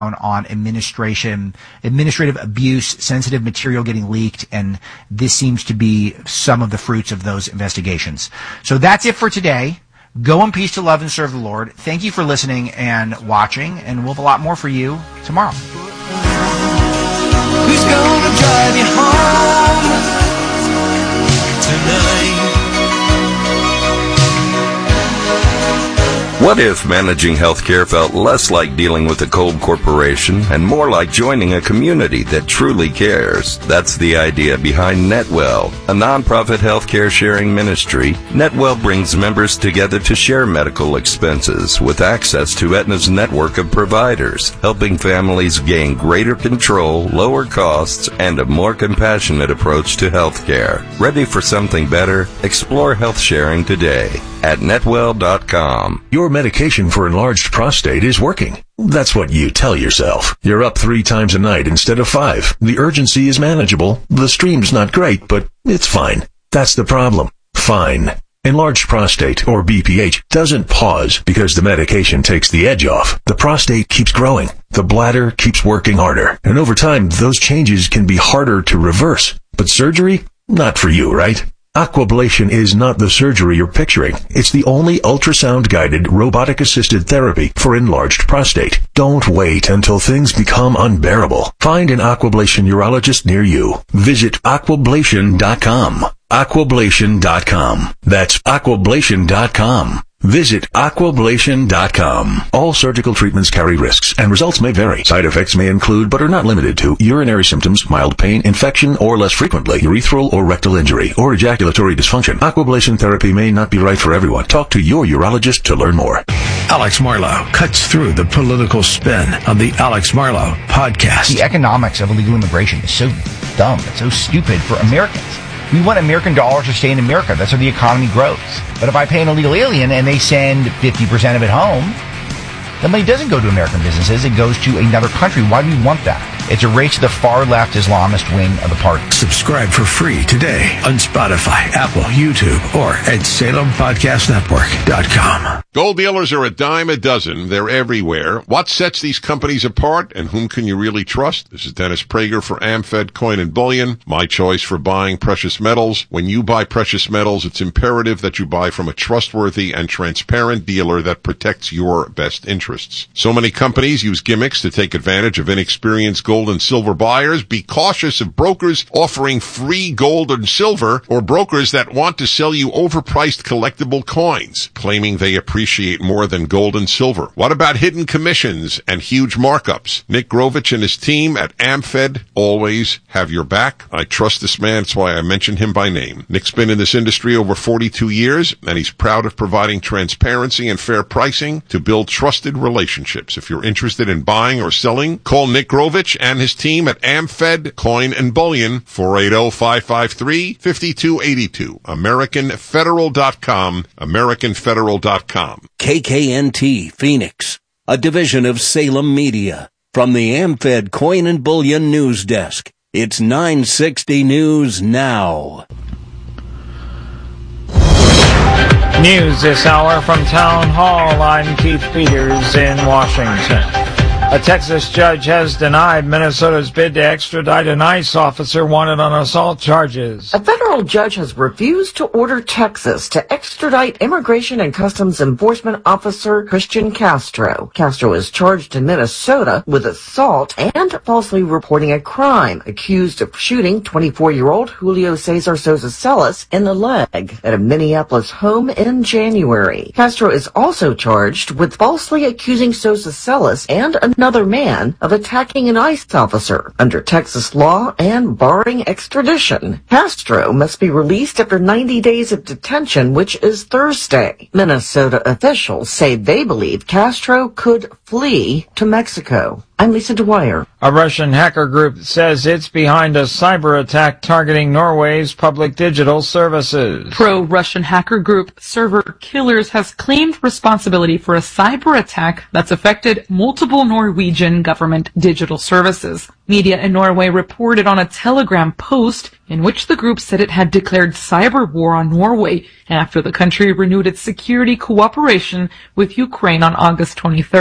on administrative abuse, sensitive material getting leaked, and this seems to be some of the fruits of those investigations. So that's it for today. Go in peace to love and serve the Lord. Thank you for listening and watching, and we'll have a lot more for you tomorrow. Who's gonna drive you home tonight? What if managing healthcare felt less like dealing with a cold corporation and more like joining a community that truly cares? That's the idea behind Netwell, a nonprofit healthcare sharing ministry. Netwell brings members together to share medical expenses with access to Aetna's network of providers, helping families gain greater control, lower costs, and a more compassionate approach to healthcare. Ready for something better? Explore health sharing today at netwell.com. Your medication for enlarged prostate is working. That's what you tell yourself. You're up 3 times a night instead of 5. The urgency is manageable. The stream's not great, but it's fine. That's the problem. Fine. Enlarged prostate, or BPH, doesn't pause because the medication takes the edge off. The prostate keeps growing. The bladder keeps working harder. And over time, those changes can be harder to reverse. But surgery? Not for you, right? Aquablation is not the surgery you're picturing. It's the only ultrasound-guided, robotic-assisted therapy for enlarged prostate. Don't wait until things become unbearable. Find an Aquablation urologist near you. Visit aquablation.com. Aquablation.com. That's aquablation.com. Visit aquablation.com. All surgical treatments carry risks, and results may vary. Side effects may include, but are not limited to, urinary symptoms, mild pain, infection, or less frequently, urethral or rectal injury, or ejaculatory dysfunction. Aquablation therapy may not be right for everyone. Talk to your urologist to learn more. Alex Marlow cuts through the political spin on the Alex Marlow podcast. The economics of illegal immigration is so dumb. It's so stupid for Americans. We want American dollars to stay in America. That's how the economy grows. But if I pay an illegal alien and they send 50% of it home, the money doesn't go to American businesses. It goes to another country. Why do we want that? It's a race to the far-left Islamist wing of the party. Subscribe for free today on Spotify, Apple, YouTube, or at SalemPodcastNetwork.com. Gold dealers are a dime a dozen. They're everywhere. What sets these companies apart, and whom can you really trust? This is Dennis Prager for AmFed Coin and Bullion, my choice for buying precious metals. When you buy precious metals, it's imperative that you buy from a trustworthy and transparent dealer that protects your best interests. So many companies use gimmicks to take advantage of inexperienced gold and silver buyers. Be cautious of brokers offering free gold and silver, or brokers that want to sell you overpriced collectible coins, claiming they appreciate more than gold and silver. What about hidden commissions and huge markups? Nick Grovich and his team at AmFed always have your back. I trust this man. That's why I mention him by name. Nick's been in this industry over 42 years, and he's proud of providing transparency and fair pricing to build trusted relationships. If you're interested in buying or selling, call Nick Grovich and his team at AmFed Coin and Bullion, 480-553-5282. AmericanFederal.com, AmericanFederal.com. KKNT Phoenix, a division of Salem Media. From the AmFed Coin and Bullion News Desk, it's 960 News Now. News this hour from Town Hall. I'm Keith Peters in Washington. A Texas judge has denied Minnesota's bid to extradite an ICE officer wanted on assault charges. A federal judge has refused to order Texas to extradite Immigration and Customs Enforcement Officer Christian Castro. Castro is charged in Minnesota with assault and falsely reporting a crime, accused of shooting 24-year-old Julio Cesar Sosa Celis in the leg at a Minneapolis home in January. Castro is also charged with falsely accusing Sosa Celis and another man of attacking an ICE officer under Texas law and barring extradition. Castro must be released after 90 days of detention, which is Thursday. Minnesota officials say they believe Castro could flee to Mexico. I'm Lisa Dwyer. A Russian hacker group says it's behind a cyber attack targeting Norway's public digital services. Pro-Russian hacker group Server Killers has claimed responsibility for a cyber attack that's affected multiple Norwegian government digital services. Media in Norway reported on a Telegram post in which the group said it had declared cyber war on Norway after the country renewed its security cooperation with Ukraine on August 23rd. A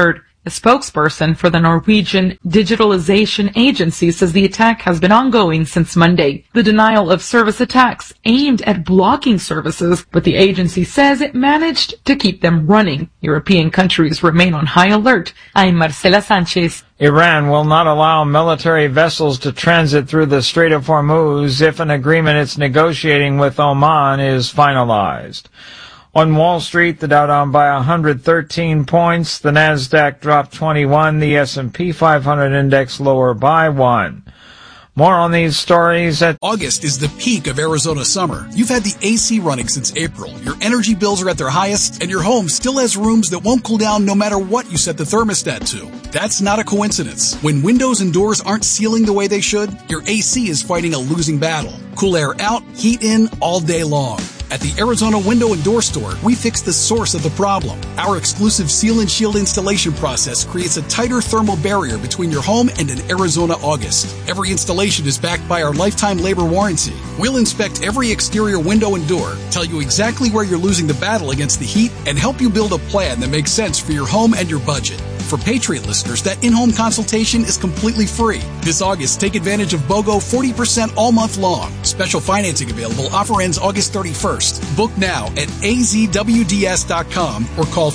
A spokesperson for the Norwegian Digitalization Agency says the attack has been ongoing since Monday. The denial of service attacks aimed at blocking services, but the agency says it managed to keep them running. European countries remain on high alert. I'm Marcela Sanchez. Iran will not allow military vessels to transit through the Strait of Hormuz if an agreement it's negotiating with Oman is finalized. On Wall Street, the Dow down by 113 points, the Nasdaq dropped 21, the S&P 500 index lower by 1. More on these stories at... August is the peak of Arizona summer. You've had the AC running since April. Your energy bills are at their highest, and your home still has rooms that won't cool down no matter what you set the thermostat to. That's not a coincidence. When windows and doors aren't sealing the way they should, your AC is fighting a losing battle. Cool air out, heat in all day long. At the Arizona Window and Door Store, we fix the source of the problem. Our exclusive Seal and Shield installation process creates a tighter thermal barrier between your home and an Arizona August. Every installation is backed by our lifetime labor warranty. We'll inspect every exterior window and door, tell you exactly where you're losing the battle against the heat, and help you build a plan that makes sense for your home and your budget. For Patriot listeners, that in-home consultation is completely free. This August, take advantage of BOGO 40% all month long. Special financing available. Offer ends August 31st. Book now at azwds.com or call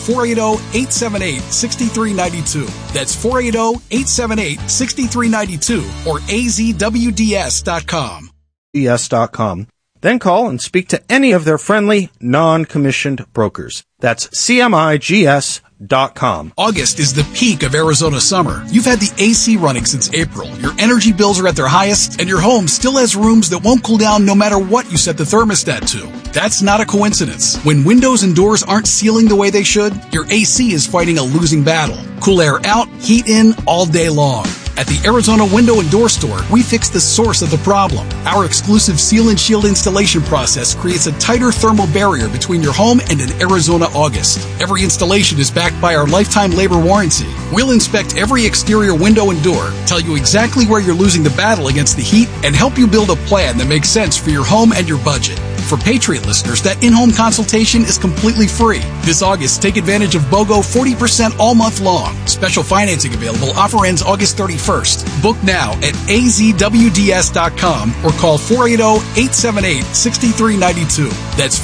480-878-6392. That's 480-878-6392 or azwds.com. ds.com. Then call and speak to any of their friendly, non-commissioned brokers. That's CMIGS.com. August is the peak of Arizona summer. You've had the AC running since April. Your energy bills are at their highest, and your home still has rooms that won't cool down no matter what you set the thermostat to. That's not a coincidence. When windows and doors aren't sealing the way they should, your AC is fighting a losing battle. Cool air out, heat in all day long. At the Arizona Window and Door Store, we fix the source of the problem. Our exclusive Seal and Shield installation process creates a tighter thermal barrier between your home and an Arizona August. Every installation is backed by our lifetime labor warranty. We'll inspect every exterior window and door, tell you exactly where you're losing the battle against the heat, and help you build a plan that makes sense for your home and your budget. For Patriot listeners, that in-home consultation is completely free. This August, take advantage of BOGO 40% all month long. Special financing available. Offer ends August 31st. Book now at azwds.com or call 480-878-6392. That's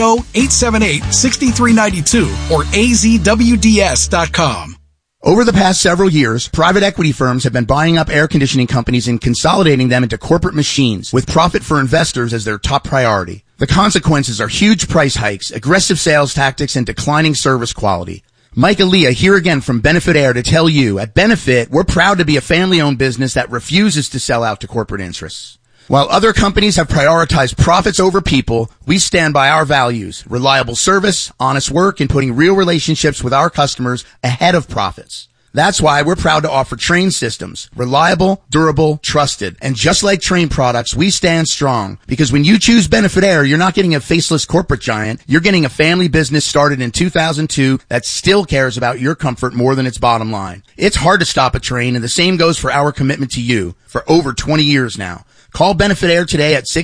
480-878-6392 or azwds.com. Over the past several years, private equity firms have been buying up air conditioning companies and consolidating them into corporate machines with profit for investors as their top priority. The consequences are huge price hikes, aggressive sales tactics, and declining service quality. Mike Aaliyah here again from Benefit Air to tell you, at Benefit, we're proud to be a family-owned business that refuses to sell out to corporate interests. While other companies have prioritized profits over people, we stand by our values, reliable service, honest work, and putting real relationships with our customers ahead of profits. That's why we're proud to offer Trane systems, reliable, durable, trusted. And just like Trane products, we stand strong. Because when you choose Benefit Air, you're not getting a faceless corporate giant. You're getting a family business started in 2002 that still cares about your comfort more than its bottom line. It's hard to stop a Trane, and the same goes for our commitment to you for over 20 years now. Call Benefit Air today at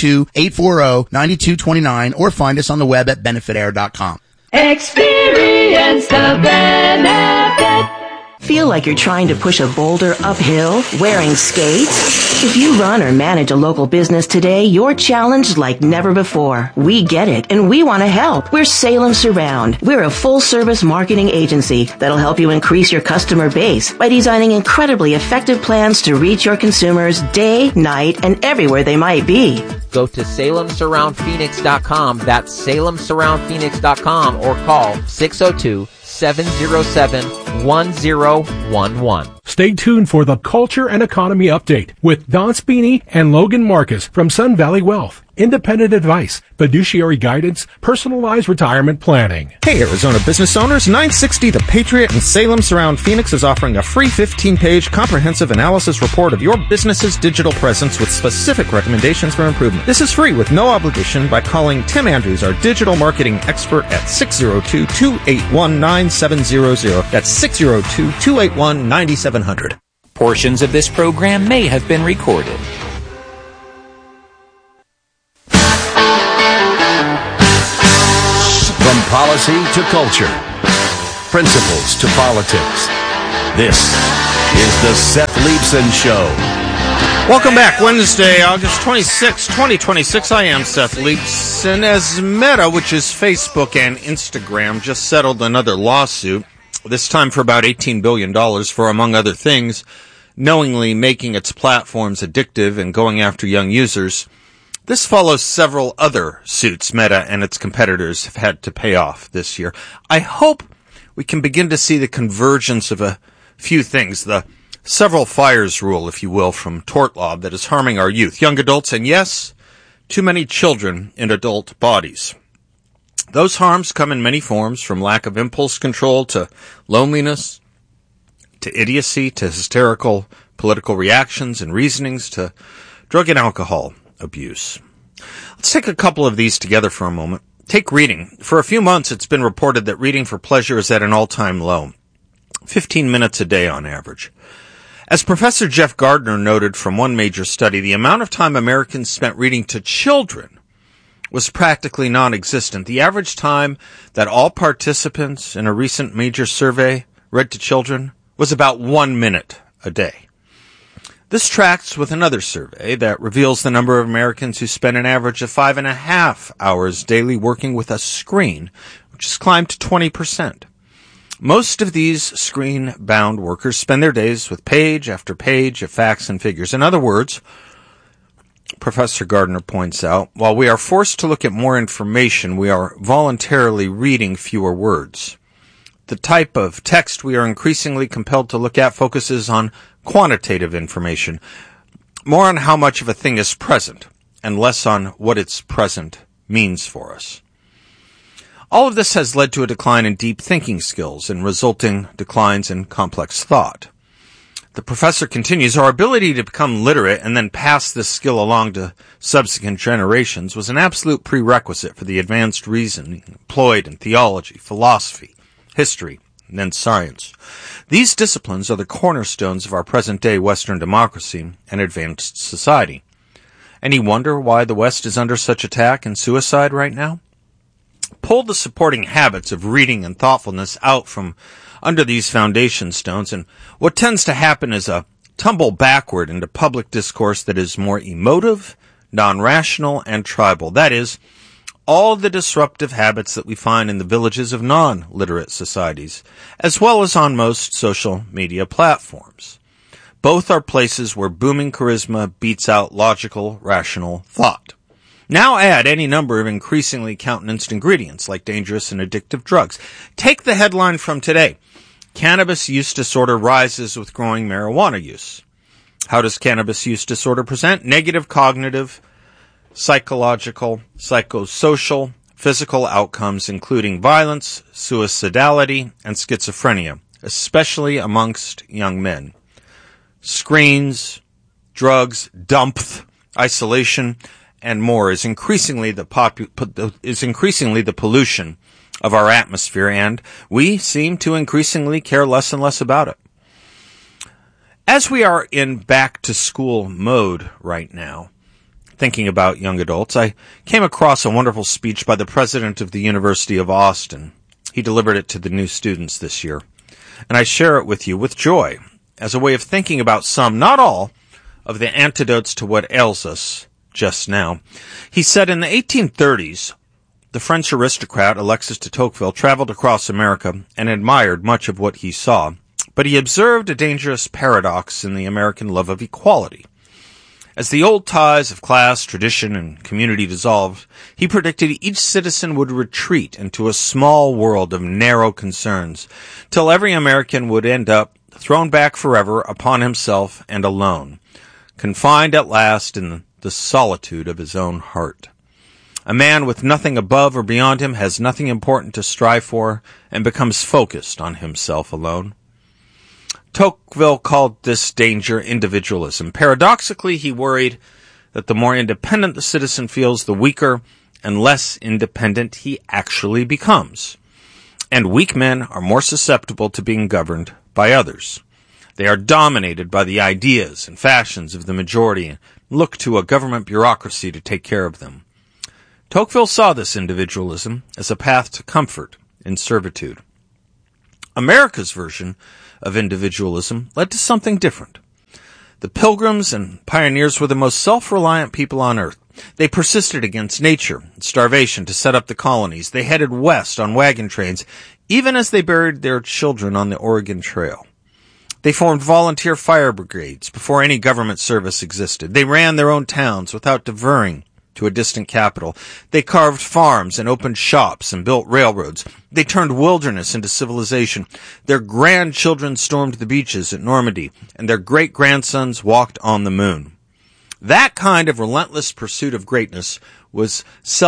602-840-9229 or find us on the web at benefitair.com. Experience the benefit. Feel like you're trying to push a boulder uphill wearing skates? If you run or manage a local business today, you're challenged like never before. We get it, and we want to help. We're Salem Surround. We're a full-service marketing agency that'll help you increase your customer base by designing incredibly effective plans to reach your consumers day, night, and everywhere they might be. Go to SalemSurroundPhoenix.com. That's SalemSurroundPhoenix.com or call 602-707-1011. Stay tuned for the Culture and Economy Update with Don Spini and Logan Marcus from Sun Valley Wealth. Independent advice, fiduciary guidance, personalized retirement planning. Hey Arizona business owners, 960 The Patriot and Salem Surround Phoenix is offering a free 15-page comprehensive analysis report of your business's digital presence with specific recommendations for improvement. This is free with no obligation by calling Tim Andrews, our digital marketing expert at 602-281-9700. That's 602-281-9700. Portions of this program may have been recorded. From policy to culture, principles to politics, This is the Seth Leibson Show. Welcome back. Wednesday, August 26, 2026. I am Seth Leibson. As Meta, which is Facebook and Instagram, just settled another lawsuit, this time for about $18 billion for, among other things, knowingly making its platforms addictive and going after young users. This follows several other suits Meta and its competitors have had to pay off this year. I hope we can begin to see the convergence of a few things, the several fires rule, if you will, from tort law that is harming our youth, young adults, and yes, too many children in adult bodies. Those harms come in many forms, from lack of impulse control to loneliness, to idiocy, to hysterical political reactions and reasonings, to drug and alcohol abuse. Let's take a couple of these together for a moment. Take reading. For a few months, it's been reported that reading for pleasure is at an all-time low. 15 minutes a day on average. As Professor Jeff Gardner noted from one major study, the amount of time Americans spent reading to children was practically non-existent. The average time that all participants in a recent major survey read to children was about 1 minute a day. This tracks with another survey that reveals the number of Americans who spend an average of 5.5 hours daily working with a screen, which has climbed to 20%. Most of these screen-bound workers spend their days with page after page of facts and figures. In other words, Professor Gardner points out, while we are forced to look at more information, we are voluntarily reading fewer words. The type of text we are increasingly compelled to look at focuses on quantitative information, more on how much of a thing is present, and less on what its present means for us. All of this has led to a decline in deep thinking skills and resulting declines in complex thought. The professor continues, our ability to become literate and then pass this skill along to subsequent generations was an absolute prerequisite for the advanced reasoning employed in theology, philosophy, history, and then science. These disciplines are the cornerstones of our present-day Western democracy and advanced society. Any wonder why the West is under such attack and suicide right now? Pull the supporting habits of reading and thoughtfulness out from under these foundation stones, and what tends to happen is a tumble backward into public discourse that is more emotive, non-rational, and tribal. That is, all the disruptive habits that we find in the villages of non-literate societies, as well as on most social media platforms. Both are places where booming charisma beats out logical, rational thought. Now add any number of increasingly countenanced ingredients like dangerous and addictive drugs. Take the headline from today. Cannabis use disorder rises with growing marijuana use. How does cannabis use disorder present? Negative cognitive, psychological, psychosocial, physical outcomes, including violence, suicidality, and schizophrenia, especially amongst young men. Screens, drugs, dumpth, isolation, and more is increasingly the pollution of our atmosphere, and we seem to increasingly care less and less about it. As we are in back-to-school mode right now, thinking about young adults, I came across a wonderful speech by the president of the University of Austin. He delivered it to the new students this year, and I share it with you with joy as a way of thinking about some, not all, of the antidotes to what ails us just now. He said in the 1830s, the French aristocrat Alexis de Tocqueville traveled across America and admired much of what he saw, but he observed a dangerous paradox in the American love of equality. As the old ties of class, tradition, and community dissolved, he predicted each citizen would retreat into a small world of narrow concerns, till every American would end up thrown back forever upon himself and alone, confined at last in the solitude of his own heart. A man with nothing above or beyond him has nothing important to strive for and becomes focused on himself alone. Tocqueville called this danger individualism. Paradoxically, he worried that the more independent the citizen feels, the weaker and less independent he actually becomes. And weak men are more susceptible to being governed by others. They are dominated by the ideas and fashions of the majority and look to a government bureaucracy to take care of them. Tocqueville saw this individualism as a path to comfort in servitude. America's version of individualism led to something different. The Pilgrims and pioneers were the most self-reliant people on earth. They persisted against nature and starvation to set up the colonies. They headed west on wagon trains, even as they buried their children on the Oregon Trail. They formed volunteer fire brigades before any government service existed. They ran their own towns without deferring to a distant capital. They carved farms and opened shops and built railroads. They turned wilderness into civilization. Their grandchildren stormed the beaches at Normandy, and their great-grandsons walked on the moon. That kind of relentless pursuit of greatness was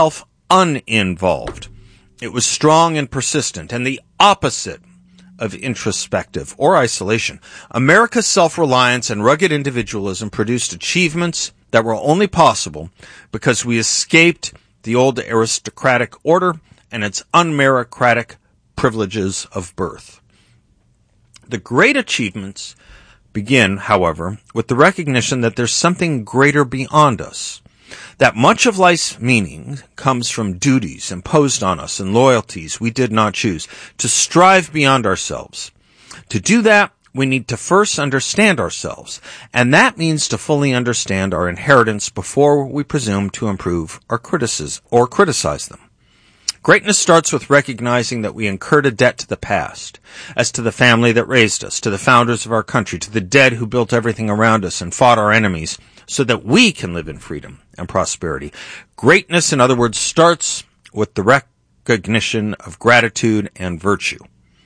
self-uninvolved. It was strong and persistent, and the opposite of introspective or isolation. America's self-reliance and rugged individualism produced achievements that were only possible because we escaped the old aristocratic order and its unmeritocratic privileges of birth. The great achievements begin, however, with the recognition that there's something greater beyond us, that much of life's meaning comes from duties imposed on us and loyalties we did not choose, to strive beyond ourselves. To do that, we need to first understand ourselves, and that means to fully understand our inheritance before we presume to improve or criticize them. Greatness starts with recognizing that we incurred a debt to the past, as to the family that raised us, to the founders of our country, to the dead who built everything around us and fought our enemies, so that we can live in freedom and prosperity. Greatness, in other words, starts with the recognition of gratitude and virtue.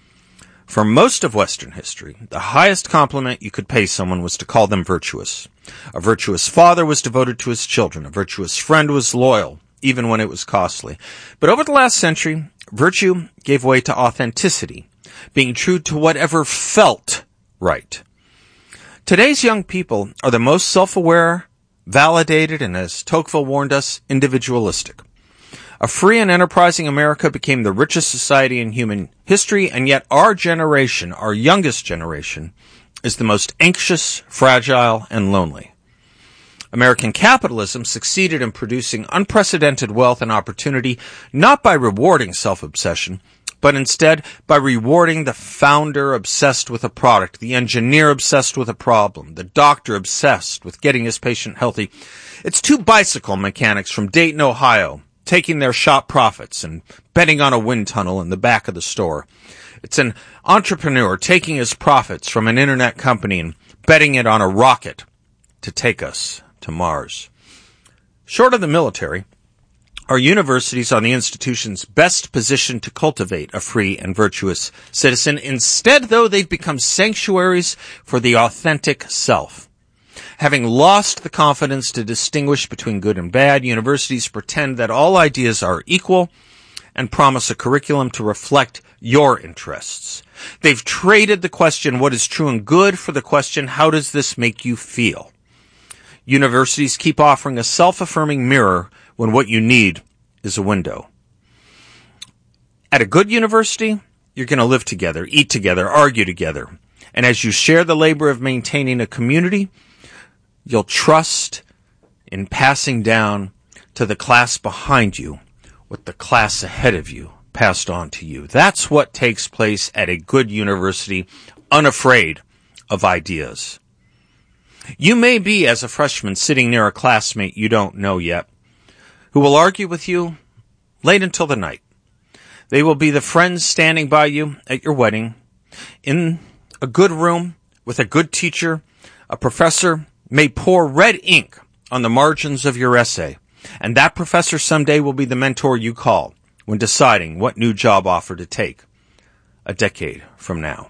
For most of Western history, the highest compliment you could pay someone was to call them virtuous. A virtuous father was devoted to his children. A virtuous friend was loyal, even when it was costly. But over the last century, virtue gave way to authenticity, being true to whatever felt right. Today's young people are the most self-aware, validated, and, as Tocqueville warned us, individualistic. A free and enterprising America became the richest society in human history, and yet our generation, our youngest generation, is the most anxious, fragile, and lonely. American capitalism succeeded in producing unprecedented wealth and opportunity, not by rewarding self-obsession, but instead by rewarding the founder obsessed with a product, the engineer obsessed with a problem, the doctor obsessed with getting his patient healthy. It's two bicycle mechanics from Dayton, Ohio, taking their shop profits and betting on a wind tunnel in the back of the store. It's an entrepreneur taking his profits from an internet company and betting it on a rocket to take us to Mars. Short of the military, our universities are the institutions best positioned to cultivate a free and virtuous citizen. Instead, though, they've become sanctuaries for the authentic self. Having lost the confidence to distinguish between good and bad, universities pretend that all ideas are equal and promise a curriculum to reflect your interests. They've traded the question, what is true and good, for the question, how does this make you feel? Universities keep offering a self-affirming mirror when what you need is a window. At a good university, you're going to live together, eat together, argue together. And as you share the labor of maintaining a community, you'll trust in passing down to the class behind you what the class ahead of you passed on to you. That's what takes place at a good university, unafraid of ideas. You may be, as a freshman, sitting near a classmate you don't know yet, who will argue with you late until the night. They will be the friends standing by you at your wedding, in a good room, with a good teacher. A professor may pour red ink on the margins of your essay, and that professor someday will be the mentor you call when deciding what new job offer to take a decade from now.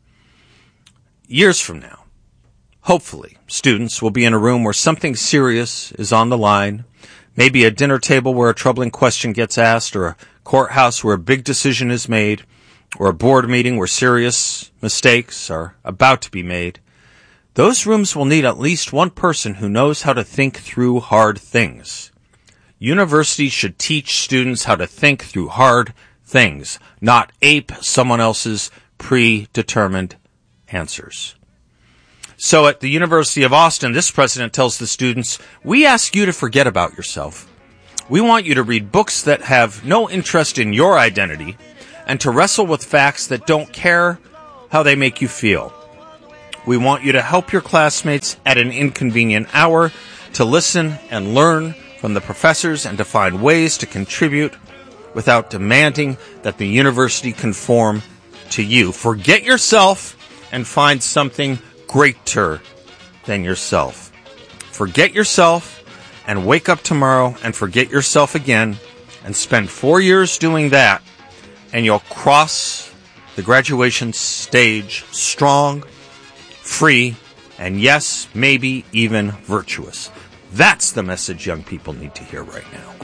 Years from now, hopefully, students will be in a room where something serious is on the line, maybe a dinner table where a troubling question gets asked, or a courthouse where a big decision is made, or a board meeting where serious mistakes are about to be made. Those rooms will need at least one person who knows how to think through hard things. Universities should teach students how to think through hard things, not ape someone else's predetermined answers. So at the University of Austin, this president tells the students, we ask you to forget about yourself. We want you to read books that have no interest in your identity and to wrestle with facts that don't care how they make you feel. We want you to help your classmates at an inconvenient hour, to listen and learn from the professors and to find ways to contribute without demanding that the university conform to you. Forget yourself and find something greater than yourself. Forget yourself and wake up tomorrow and forget yourself again and spend 4 years doing that, and you'll cross the graduation stage strong, free, and yes, maybe even virtuous. That's the message young people need to hear right now.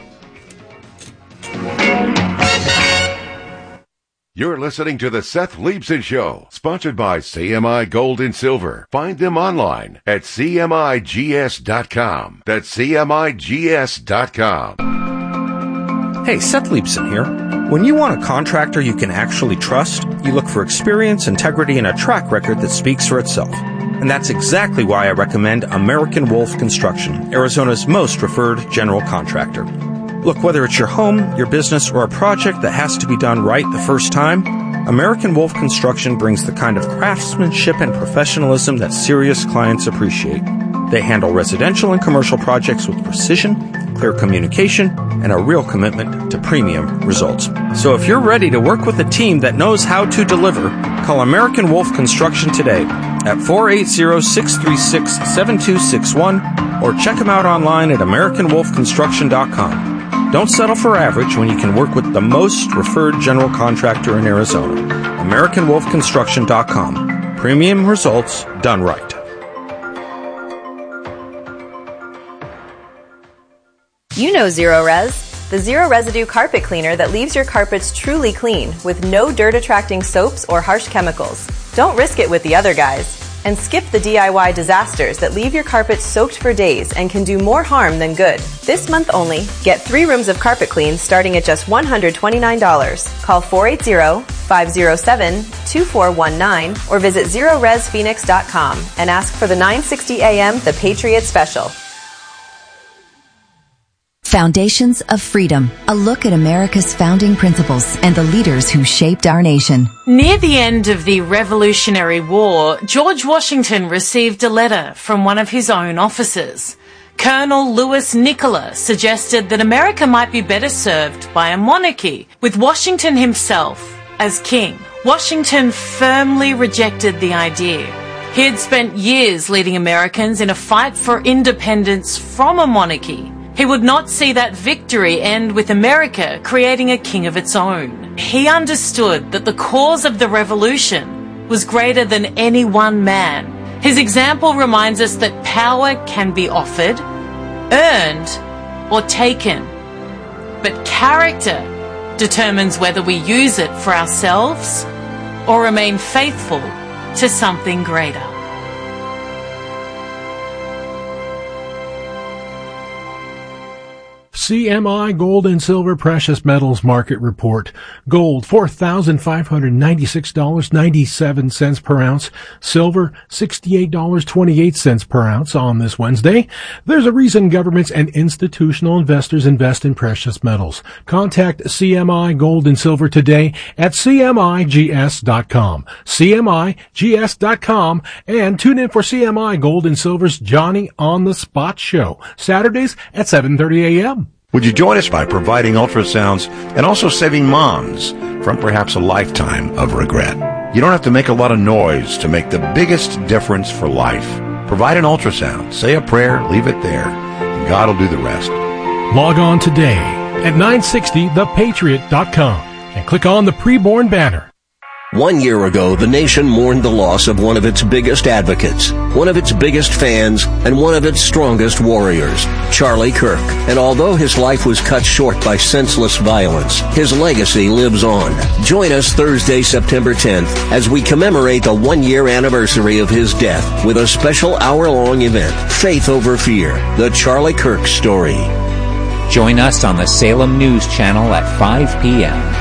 You're listening to the Seth Leibson Show, sponsored by CMI Gold and Silver. Find them online at CMIGS.com. That's CMIGS.com. Hey, Seth Leibson here. When you want a contractor you can actually trust, you look for experience, integrity, and a track record that speaks for itself. And that's exactly why I recommend American Wolf Construction, Arizona's most referred general contractor. Look, whether it's your home, your business, or a project that has to be done right the first time, American Wolf Construction brings the kind of craftsmanship and professionalism that serious clients appreciate. They handle residential and commercial projects with precision, clear communication, and a real commitment to premium results. So if you're ready to work with a team that knows how to deliver, call American Wolf Construction today at 480-636-7261 or check them out online at AmericanWolfConstruction.com. Don't settle for average when you can work with the most referred general contractor in Arizona. AmericanWolfConstruction.com. Premium results done right. You know Zero Res, the zero residue carpet cleaner that leaves your carpets truly clean with no dirt-attracting soaps or harsh chemicals. Don't risk it with the other guys. And skip the DIY disasters that leave your carpet soaked for days and can do more harm than good. This month only, get 3 rooms of carpet clean starting at just $129. Call 480-507-2419 or visit ZeroResPhoenix.com and ask for the 960 AM The Patriot Special. Foundations of Freedom, a look at America's founding principles and the leaders who shaped our nation. Near the end of the Revolutionary War, George Washington received a letter from one of his own officers. Colonel Louis Nicola suggested that America might be better served by a monarchy, with Washington himself as king. Washington firmly rejected the idea. He had spent years leading Americans in a fight for independence from a monarchy. He would not see that victory end with America creating a king of its own. He understood that the cause of the revolution was greater than any one man. His example reminds us that power can be offered, earned, or taken. But character determines whether we use it for ourselves or remain faithful to something greater. CMI Gold and Silver Precious Metals Market Report. Gold, $4,596.97 per ounce. Silver, $68.28 per ounce on this Wednesday. There's a reason governments and institutional investors invest in precious metals. Contact CMI Gold and Silver today at CMIGS.com. CMIGS.com, and tune in for CMI Gold and Silver's Johnny on the Spot show, Saturdays at 7:30 a.m. Would you join us by providing ultrasounds and also saving moms from perhaps a lifetime of regret? You don't have to make a lot of noise to make the biggest difference for life. Provide an ultrasound, say a prayer, leave it there, and God will do the rest. Log on today at 960thepatriot.com and click on the preborn banner. 1 year ago, the nation mourned the loss of one of its biggest advocates, one of its biggest fans, and one of its strongest warriors, Charlie Kirk. And although his life was cut short by senseless violence, his legacy lives on. Join us Thursday, September 10th, as we commemorate the 1-year anniversary of his death with a special hour-long event, Faith Over Fear, the Charlie Kirk story. Join us on the Salem News Channel at 5 p.m.